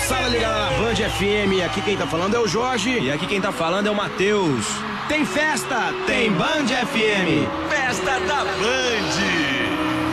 Moçada ligada na Band FM, aqui quem tá falando é o Jorge. E aqui quem tá falando é o Matheus. Tem festa? Tem Band FM. Festa da Band.